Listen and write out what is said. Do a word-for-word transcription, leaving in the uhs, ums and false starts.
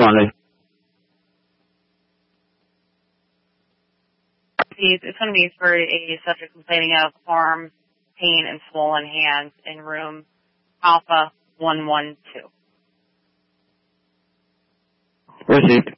responding. It's going to be for a subject complaining of arm pain and swollen hands in room Alpha one one two. Received.